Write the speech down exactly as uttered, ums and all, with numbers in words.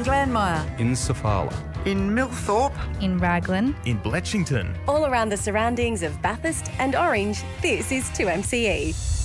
In Glanmire. In Sofala. In Millthorpe. In Raglan. In Bletchington. All around the surroundings of Bathurst and Orange, this is two M C E.